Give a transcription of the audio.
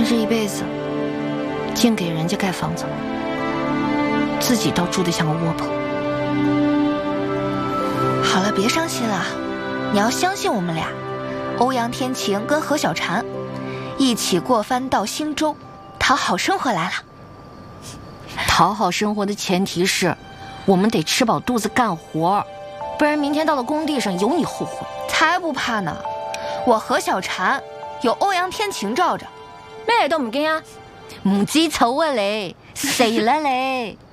这一辈子净给人家盖房子，自己倒住得像个窝棚。 好了，别伤心了，你要相信我们俩，欧阳天晴跟何小婵一起过番到兴州，讨好生活来了。 讨好生活的前提是，我们得吃饱肚子干活，不然明天到了工地上有你后悔。 才不怕呢，我何小婵有欧阳天晴罩着， 咩都唔驚啊，唔知醜啊你，死啦你！